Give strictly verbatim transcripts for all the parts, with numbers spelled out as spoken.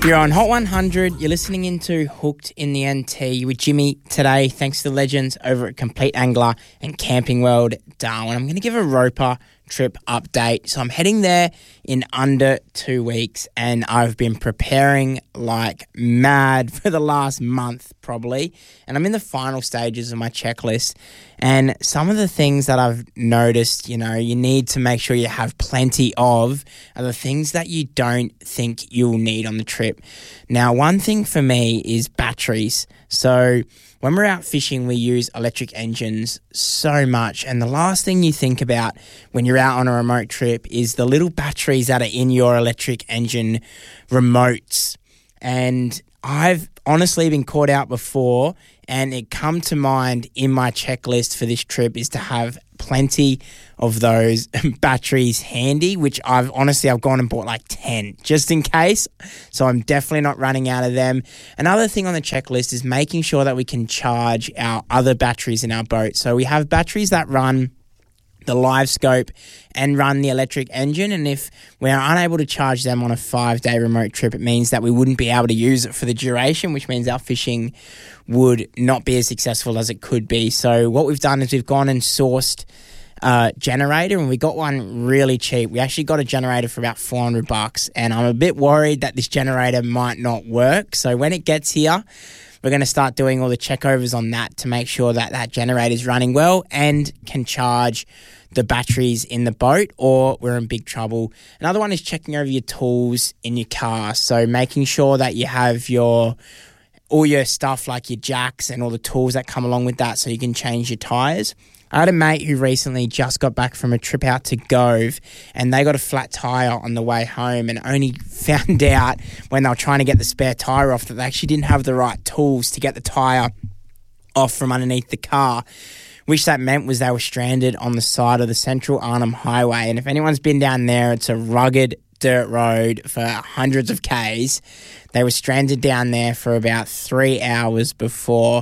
You're on Hot one hundred. You're listening into Hooked in the N T with Jimmy today, thanks to the legends over at Complete Angler and Camping World Darwin. I'm going to give a Roper trip update. So I'm heading there in under two weeks and I've been preparing like mad for the last month probably. And I'm in the final stages of my checklist. And some of the things that I've noticed, you know, you need to make sure you have plenty of are the things that you don't think you'll need on the trip. Now, one thing for me is batteries. So when we're out fishing, we use electric engines so much. And the last thing you think about when you're out on a remote trip is the little batteries that are in your electric engine remotes. And I've honestly been caught out before, and it come to mind in my checklist for this trip is to have plenty of those batteries handy, which I've honestly, I've gone and bought like ten just in case. So I'm definitely not running out of them. Another thing on the checklist is making sure that we can charge our other batteries in our boat. So we have batteries that run the live scope and run the electric engine, and if we're unable to charge them on a five-day remote trip, it means that we wouldn't be able to use it for the duration, which means our fishing would not be as successful as it could be. So what we've done is we've gone and sourced a generator, and we got one really cheap. We actually got a generator for about four hundred bucks, and I'm a bit worried that this generator might not work. So when it gets here, we're going to start doing all the checkovers on that to make sure that that generator is running well and can charge the batteries in the boat, or we're in big trouble. Another one is checking over your tools in your car. So making sure that you have your all your stuff like your jacks and all the tools that come along with that so you can change your tyres. I had a mate who recently just got back from a trip out to Gove, and they got a flat tyre on the way home and only found out when they were trying to get the spare tyre off that they actually didn't have the right tools to get the tyre off from underneath the car. Which that meant was they were stranded on the side of the Central Arnhem Highway. And if anyone's been down there, it's a rugged dirt road for hundreds of Ks. They were stranded down there for about three hours before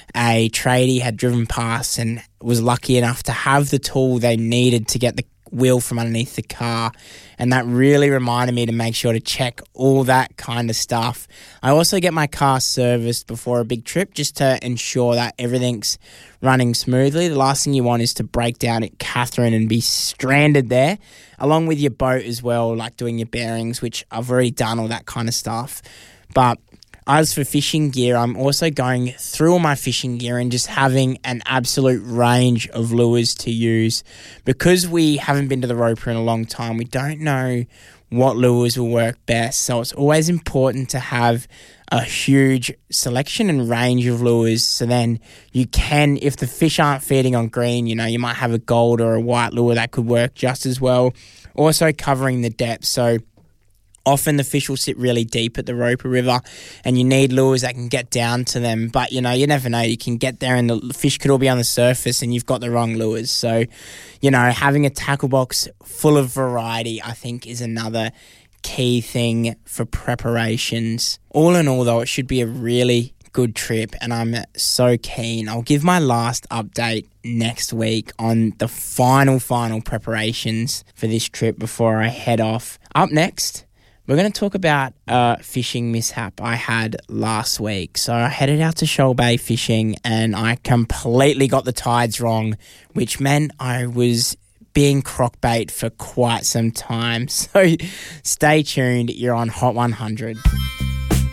a tradie had driven past and was lucky enough to have the tool they needed to get the wheel from underneath the car. And that really reminded me to make sure to check all that kind of stuff. I also get my car serviced before a big trip just to ensure that everything's running smoothly. The last thing you want is to break down at Katherine and be stranded there, along with your boat as well, like doing your bearings, which I've already done all that kind of stuff. But as for fishing gear, I'm also going through all my fishing gear and just having an absolute range of lures to use. Because we haven't been to the Roper in a long time, we don't know what lures will work best. So it's always important to have a huge selection and range of lures. So then you can, if the fish aren't feeding on green, you know, you might have a gold or a white lure that could work just as well. Also covering the depth. So often the fish will sit really deep at the Roper River and you need lures that can get down to them. But, you know, you never know. You can get there and the fish could all be on the surface and you've got the wrong lures. So, you know, having a tackle box full of variety, I think, is another key thing for preparations. All in all, though, it should be a really good trip and I'm so keen. I'll give my last update next week on the final, final preparations for this trip before I head off. Up next, we're going to talk about a fishing mishap I had last week. So I headed out to Shoal Bay fishing and I completely got the tides wrong, which meant I was being crockbait for quite some time. So stay tuned. You're on Hot one hundred.